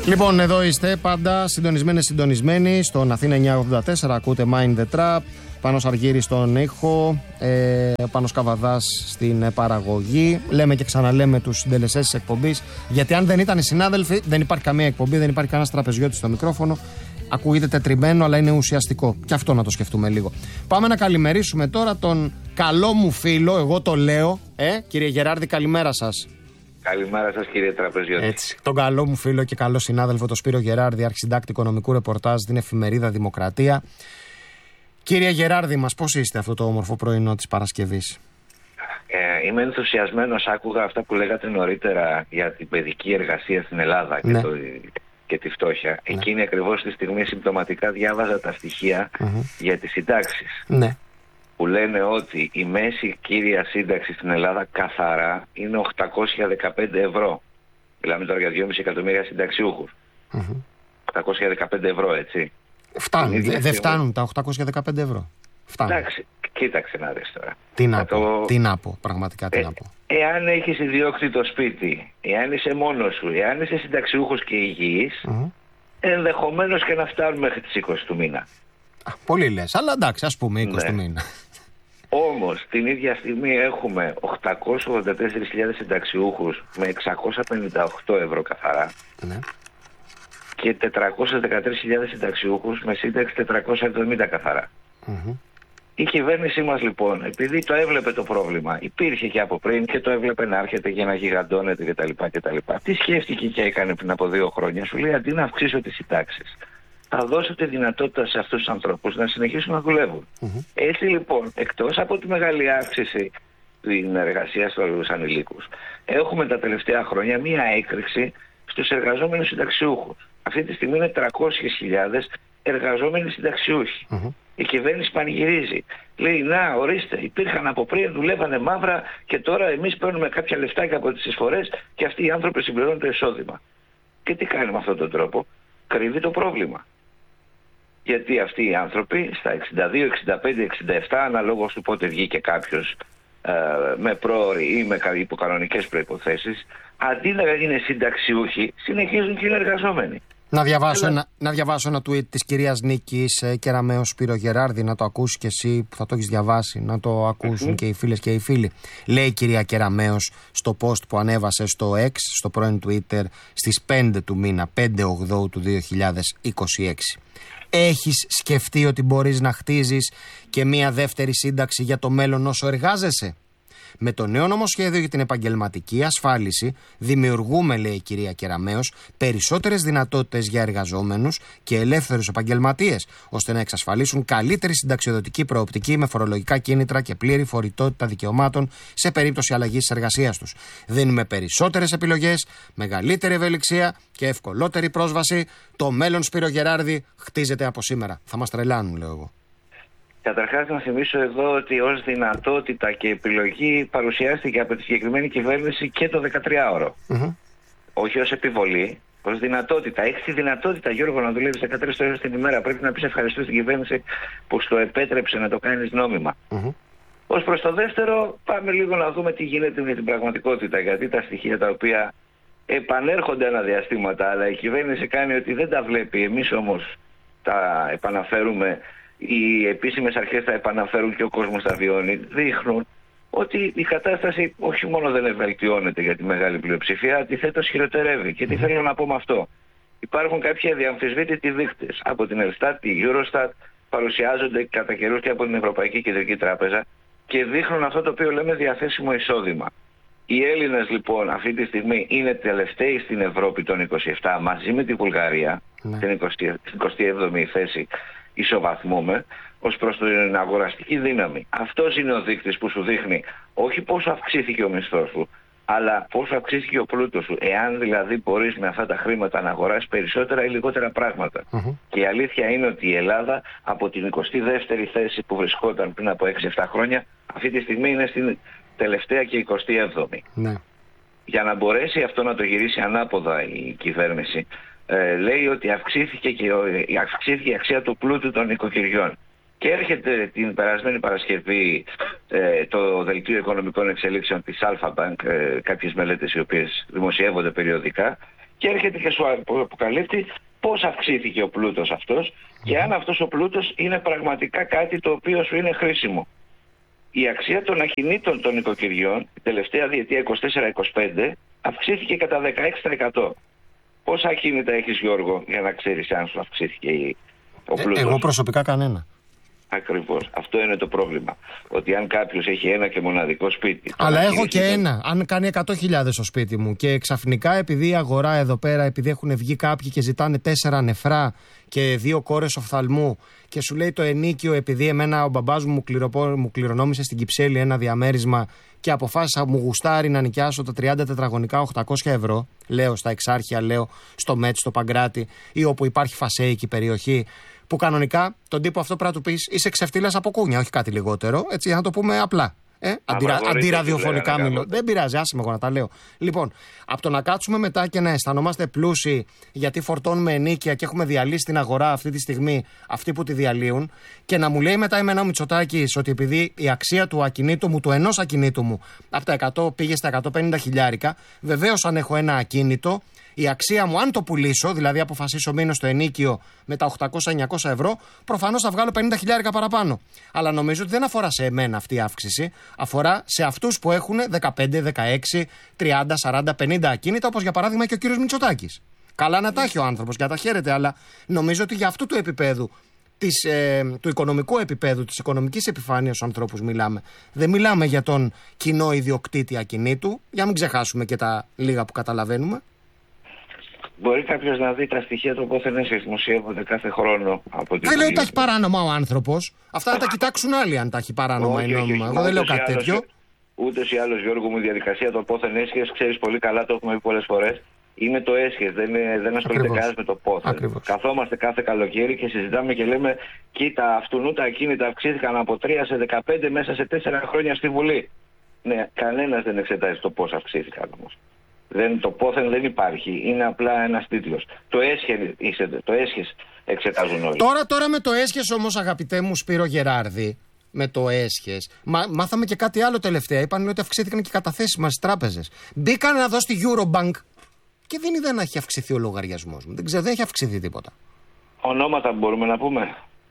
Λοιπόν, εδώ είστε πάντα συντονισμένοι στον Αθήνα 984. Ακούτε Mind the Trap. Πάνος Αργύρης στον ήχο, Πάνος Καβαδάς στην παραγωγή. Λέμε και ξαναλέμε τους συντελεστές της εκπομπής, γιατί αν δεν ήταν οι συνάδελφοι, δεν υπάρχει καμία εκπομπή, δεν υπάρχει κανένας τραπεζιώτης στο μικρόφωνο. Ακούγεται τετριμένο, αλλά είναι ουσιαστικό. Και αυτό να το σκεφτούμε λίγο. Πάμε να καλημερίσουμε τώρα τον καλό μου φίλο, εγώ το λέω. Κύριε Γεράρδη, καλημέρα σας. Καλημέρα σας, κύριε Τραπεζιώτη. Έτσι. Τον καλό μου φίλο και καλό συνάδελφο, τον Σπύρο Γεράρδη, αρχισυντάκτη οικονομικού ρεπορτάζ στην εφημερίδα Δημοκρατία. Κύριε Γεράρδη μας, πώς είστε αυτό το όμορφο πρωινό της Παρασκευής? Είμαι ενθουσιασμένος. Άκουγα αυτά που λέγατε νωρίτερα για την παιδική εργασία στην Ελλάδα, ναι, και τη φτώχεια. Εκείνη ακριβώς τη στιγμή συμπτωματικά διάβαζα τα στοιχεία για τις συντάξεις. Ναι. Που λένε ότι η μέση κύρια σύνταξη στην Ελλάδα καθαρά είναι 815 ευρώ. Μιλάμε τώρα για 2,5 εκατομμύρια συνταξιούχους. 815 ευρώ, έτσι. Δεν φτάνουν τα 815 ευρώ. Εντάξει, κοίταξε να δεις τώρα. Τι να πω, πραγματικά τι να πω. Εάν έχεις ιδιόκτητο σπίτι, εάν είσαι μόνος σου, εάν είσαι συνταξιούχος και υγιής, ενδεχομένως και να φτάνουν μέχρι τις 20 του μήνα. Πολύ λες, αλλά εντάξει, ας πούμε 20 του μήνα. Όμως την ίδια στιγμή έχουμε 884.000 συνταξιούχους με 658 ευρώ καθαρά. Ναι. Και 413.000 συνταξιούχους με σύνταξη 470 καθαρά. Η κυβέρνησή μας λοιπόν, επειδή το έβλεπε το πρόβλημα, υπήρχε και από πριν και το έβλεπε να έρχεται και να γιγαντώνεται κτλ. Τι σκέφτηκε και έκανε πριν από 2 χρόνια? Σου λέει, αντί να αυξήσω τις συντάξεις, θα δώσω τη δυνατότητα σε αυτούς τους ανθρώπους να συνεχίσουν να δουλεύουν. Έτσι λοιπόν, εκτός από τη μεγάλη αύξηση στην εργασία στους ανηλίκους, έχουμε τα τελευταία χρόνια μία έκρηξη στους εργαζόμενους συνταξιούχους. Αυτή τη στιγμή είναι 300.000 εργαζόμενοι συνταξιούχοι. Η κυβέρνηση πανηγυρίζει. Λέει, να, ορίστε, υπήρχαν από πριν, δουλεύανε μαύρα και τώρα εμείς παίρνουμε κάποια λεφτάκια από τις εισφορές και αυτοί οι άνθρωποι συμπληρώνουν το εισόδημα. Και τι κάνει με αυτόν τον τρόπο? Κρύβει το πρόβλημα. Γιατί αυτοί οι άνθρωποι στα 62, 65, 67, αναλόγως του πότε βγήκε κάποιος με πρόωρη ή με υποκανονικές προϋποθέσεις, αντί να είναι συνταξιούχοι, συνεχίζουν και είναι εργαζόμενοι. Να διαβάσω ένα tweet της κυρίας Νίκης Κεραμέως Σπύρο Γεράρδη, να το ακούσει και εσύ που θα το έχεις διαβάσει, να το ακούσουν και οι φίλες και οι φίλοι. Λέει η κυρία Κεραμέως στο post που ανέβασε στο X, στο πρώην Twitter, στις 5 του μήνα, 5 Οκτώου του 2026. Έχεις σκεφτεί ότι μπορείς να χτίζεις και μία δεύτερη σύνταξη για το μέλλον όσο εργάζεσαι? Με το νέο νομοσχέδιο για την επαγγελματική ασφάλιση δημιουργούμε, λέει η κυρία Κεραμέως, περισσότερες δυνατότητες για εργαζόμενους και ελεύθερους επαγγελματίες, ώστε να εξασφαλίσουν καλύτερη συνταξιοδοτική προοπτική με φορολογικά κίνητρα και πλήρη φορητότητα δικαιωμάτων σε περίπτωση αλλαγής της εργασίας τους. Δίνουμε περισσότερες επιλογές, μεγαλύτερη ευελιξία και ευκολότερη πρόσβαση. Το μέλλον, Σπύρο Γεράρδη, χτίζεται από σήμερα. Θα μας τρελάνουν, λέω εγώ. Καταρχάς να θυμίσω εδώ ότι ως δυνατότητα και επιλογή παρουσιάστηκε από τη συγκεκριμένη κυβέρνηση και το 13ωρο. Όχι ως επιβολή, ως δυνατότητα. Έχεις τη δυνατότητα, Γιώργο, να δουλεύεις 13 ώρες την ημέρα. Πρέπει να πεις ευχαριστώ στην κυβέρνηση που στο επέτρεψε να το κάνεις νόμιμα. Ως προς το δεύτερο, πάμε λίγο να δούμε τι γίνεται με την πραγματικότητα. Γιατί τα στοιχεία τα οποία επανέρχονται αναδιαστήματα, αλλά η κυβέρνηση κάνει ότι δεν τα βλέπει. Εμείς όμως τα επαναφέρουμε. Οι επίσημες αρχές τα επαναφέρουν και ο κόσμος τα βιώνει, δείχνουν ότι η κατάσταση όχι μόνο δεν βελτιώνεται για τη μεγάλη πλειοψηφία, αντιθέτως χειροτερεύει. Και τι θέλω να πω με αυτό? Υπάρχουν κάποιοι αδιαμφισβήτητοι δείκτες από την Ελστάτ, τη Eurostat, παρουσιάζονται κατά καιρούς και από την Ευρωπαϊκή Κεντρική Τράπεζα και δείχνουν αυτό το οποίο λέμε διαθέσιμο εισόδημα. Οι Έλληνες λοιπόν αυτή τη στιγμή είναι τελευταίοι στην Ευρώπη των 27, μαζί με τη Βουλγαρία, στην 27η θέση. Ισοβαθμούμε ως προς την αγοραστική δύναμη. Αυτός είναι ο δείκτης που σου δείχνει όχι πόσο αυξήθηκε ο μισθός σου, αλλά πόσο αυξήθηκε ο πλούτος σου. Εάν δηλαδή μπορείς με αυτά τα χρήματα να αγοράσεις περισσότερα ή λιγότερα πράγματα. Και η αλήθεια είναι ότι η Ελλάδα από την 22η θέση που βρισκόταν πριν από 6-7 χρόνια, αυτή τη στιγμή είναι στην τελευταία και 27η. Για να μπορέσει αυτό να το γυρίσει ανάποδα η κυβέρνηση, λέει ότι αυξήθηκε η αξία του πλούτου των οικοκυριών. Και έρχεται την περασμένη Παρασκευή το Δελτίο Οικονομικών Εξελίξεων της Alpha Bank, κάποιες μελέτες οι οποίες δημοσιεύονται περιοδικά, Και έρχεται και σου αποκαλύπτει πώς αυξήθηκε ο πλούτος αυτός και αν αυτός ο πλούτος είναι πραγματικά κάτι το οποίο σου είναι χρήσιμο. Η αξία των ακινήτων των νοικοκυριών την τελευταία διετία 24-25 αυξήθηκε κατά 16%. Πόσα ακίνητα έχεις, Γιώργο, για να ξέρεις αν σου αυξήθηκε ο πλούτος? Εγώ προσωπικά κανένα. Ακριβώς. Αυτό είναι το πρόβλημα. Ότι αν κάποιος έχει ένα και μοναδικό σπίτι. Αλλά έχω και ένα. Αν κάνει 100.000 στο σπίτι μου και ξαφνικά επειδή η αγορά εδώ πέρα, επειδή έχουν βγει κάποιοι και ζητάνε 4 νεφρά και 2 κόρες οφθαλμού και σου λέει το ενοίκιο, επειδή εμένα ο μπαμπάς μου μου κληρονόμησε στην Κυψέλη ένα διαμέρισμα και αποφάσισα, μου γουστάρει να νοικιάσω τα 30 τετραγωνικά 800 ευρώ, λέω στα Εξάρχεια, λέω στο ΜΕΤ, στο Παγκράτη ή όπου υπάρχει φασέικη περιοχή. Που κανονικά τον τύπο αυτό πρέπει να του πεις είσαι ξεφτύλας από κούνια, όχι κάτι λιγότερο. Έτσι, για να το πούμε απλά. Αντιραδιοφωνικά μιλώ. Δεν πειράζει, άσε με εγώ να τα λέω. Λοιπόν, από το να κάτσουμε μετά και να αισθανόμαστε πλούσιοι γιατί φορτώνουμε ενίκεια και έχουμε διαλύσει την αγορά αυτή τη στιγμή, αυτοί που τη διαλύουν, και να μου λέει μετά εμένα ο Μητσοτάκης ότι επειδή η αξία του ακινήτου μου, του ενός ακινήτου μου, από τα 100 πήγε στα 150 χιλιάρικα, βεβαίως αν έχω ένα ακίνητο, η αξία μου, αν το πουλήσω, δηλαδή αποφασίσω μείνω στο ενίκιο με τα 800-900 ευρώ, προφανώς θα βγάλω 50 χιλιάρικα παραπάνω. Αλλά νομίζω ότι δεν αφορά σε εμένα αυτή η αύξηση. Αφορά σε αυτούς που έχουν 15, 16, 30, 40, 50 ακίνητα, όπως για παράδειγμα και ο κύριος Μητσοτάκης. Καλά να τα έχει ο άνθρωπος και να τα χαίρεται, αλλά νομίζω ότι για αυτού του επίπεδου, του οικονομικού επίπεδου, της οικονομικής επιφάνειας στους ανθρώπους μιλάμε. Δεν μιλάμε για τον κοινό ιδιοκτήτη ακινήτου, για να μην ξεχάσουμε και τα λίγα που καταλαβαίνουμε. Μπορεί κάποιος να δει τα στοιχεία του πόθεν έσχες δημοσιεύονται κάθε χρόνο από την. Δεν λέω ότι τα έχει παράνομα ο άνθρωπος. Αυτά θα τα κοιτάξουν άλλοι αν τα έχει παράνομα ή νόμιμα. Εγώ δεν λέω κάτι τέτοιο. Ούτως ή άλλως, Γιώργο μου, η διαδικασία των πόθεν έσχες, ξέρεις πολύ καλά, το έχουμε πει πολλές φορές. Είναι το έσχες, δεν ασχολείται κανένας με το πόθεν. Ακριβώς. Καθόμαστε κάθε καλοκαίρι και συζητάμε και λέμε: κοίτα, αυτού τα ακίνητα αυξήθηκαν από 3 σε 15 μέσα σε 4 χρόνια στη Βουλή. Ναι, κανένας δεν εξετάζει το πώς αυξήθηκαν όμως. Το πόθεν δεν υπάρχει. Είναι απλά ένας τίτλος. Το έσχες εξετάζουν όλοι. Τώρα με το έσχες όμως, αγαπητέ μου Σπύρο Γεράρδη, με το έσχες, μάθαμε και κάτι άλλο τελευταία. Είπαν ότι αυξήθηκαν και οι καταθέσεις μας στις τράπεζες. Μπήκαν εδώ στη Eurobank και δεν είδα να έχει αυξηθεί ο λογαριασμός μου. Δεν ξέρω, δεν έχει αυξηθεί τίποτα. Ονόματα μπορούμε να πούμε?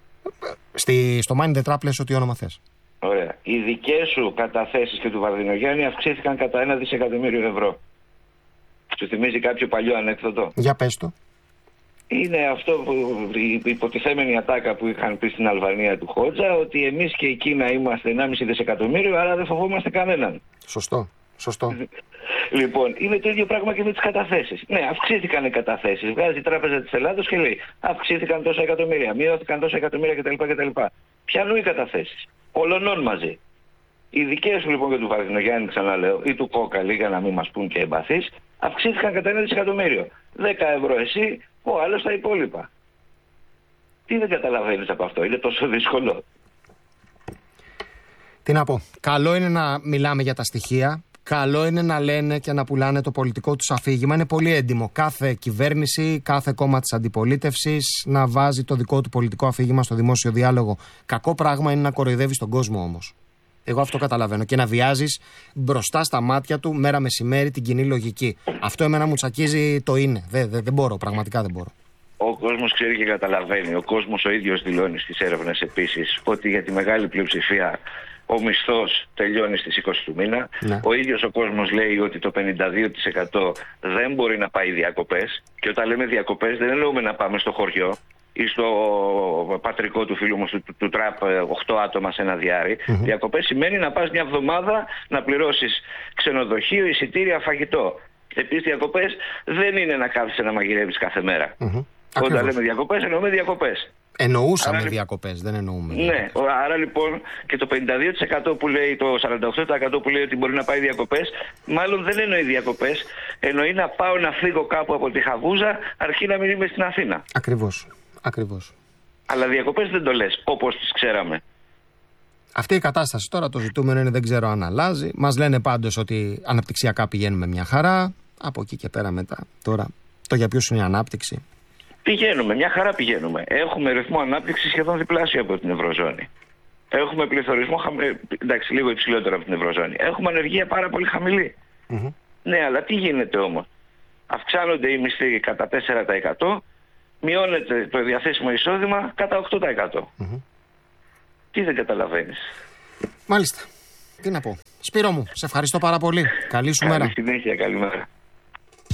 Στο Mind the Trap λες ότι όνομα θες. Ωραία. Οι δικές σου καταθέσεις και του Βαρδινογιάννη αυξήθηκαν κατά 1 δισεκατομμύριο ευρώ. Σου θυμίζει κάποιο παλιό ανέκδοτο? Για πες το. Είναι αυτό που η υποτιθέμενη ατάκα που είχαν πει στην Αλβανία του Χότζα, ότι εμείς και η Κίνα είμαστε 1,5 δισεκατομμύριο, άρα δεν φοβόμαστε κανέναν. Σωστό. Λοιπόν, είναι το ίδιο πράγμα και με τις καταθέσεις. Ναι, αυξήθηκαν οι καταθέσεις. Βγάζει η Τράπεζα της Ελλάδος και λέει: αυξήθηκαν τόσα εκατομμύρια, μειώθηκαν τόσα εκατομμύρια κτλ. Ποιανού οι καταθέσεις? Ολονών μαζί. Οι δικές σου λοιπόν και του Βαρδινογιάννη, ξαναλέω, ή του Κόκαλη, για να μην μας πούν και εμπαθείς, αυξήθηκαν κατά 1 δισεκατομμύριο. 10 ευρώ εσύ, ο άλλος τα υπόλοιπα. Τι δεν καταλαβαίνεις από αυτό? Είναι τόσο δύσκολο. Τι να πω. Καλό είναι να μιλάμε για τα στοιχεία. Καλό είναι να λένε και να πουλάνε το πολιτικό τους αφήγημα. Είναι πολύ έντιμο κάθε κυβέρνηση, κάθε κόμμα της αντιπολίτευσης να βάζει το δικό του πολιτικό αφήγημα στο δημόσιο διάλογο. Κακό πράγμα είναι να κοροϊδεύεις τον κόσμο όμως. Εγώ αυτό καταλαβαίνω. Και να βιάζεις μπροστά στα μάτια του μέρα μεσημέρι την κοινή λογική. Αυτό εμένα μου τσακίζει το είναι. Δεν μπορώ, πραγματικά δεν μπορώ. Ο κόσμος ξέρει και καταλαβαίνει. Ο κόσμος ο ίδιος δηλώνει στις έρευνες επίσης ότι για τη μεγάλη πλειοψηφία ο μισθός τελειώνει στις 20 του μήνα. Ναι. Ο ίδιος ο κόσμος λέει ότι το 52% δεν μπορεί να πάει διακοπές. Και όταν λέμε διακοπές δεν εννοούμε να πάμε στο χωριό ή στο πατρικό του φίλου μου του Τραπ 8 άτομα σε ένα διάρρη. Διακοπές σημαίνει να πας μια εβδομάδα να πληρώσεις ξενοδοχείο, εισιτήρια, φαγητό. Επίσης διακοπές δεν είναι να κάθεσαι να μαγειρεύεις κάθε μέρα. Όταν λέμε διακοπές εννοούμε διακοπές. Εννοούσαμε διακοπές, δεν εννοούμε. Ναι, άρα λοιπόν και το 52% που λέει, το 48% που λέει ότι μπορεί να πάει διακοπές, μάλλον δεν εννοεί διακοπές, εννοεί να πάω να φύγω κάπου από τη Χαβούζα αρκεί να μην είμαι στην Αθήνα. Ακριβώς. Αλλά διακοπές δεν το λες, όπως τις ξέραμε. Αυτή η κατάσταση τώρα το ζητούμενο είναι, δεν ξέρω αν αλλάζει. Μας λένε πάντως ότι αναπτυξιακά πηγαίνουμε μια χαρά. Από εκεί και πέρα μετά. Τώρα, το για ποιους είναι η ανάπτυξη. Πηγαίνουμε, μια χαρά πηγαίνουμε. Έχουμε ρυθμό ανάπτυξης σχεδόν διπλάσιο από την Ευρωζώνη. Έχουμε πληθωρισμό, εντάξει, λίγο υψηλότερο από την Ευρωζώνη. Έχουμε ανεργία πάρα πολύ χαμηλή. Ναι, αλλά τι γίνεται όμως? αυξάνονται οι μισθοί κατά 4%, μειώνεται το διαθέσιμο εισόδημα κατά 8%. Τι δεν καταλαβαίνεις? Μάλιστα. Τι να πω. Σπύρο μου, σε ευχαριστώ πάρα πολύ. Καλή σου μέρα. Καλή συνέχεια, καλημέρα.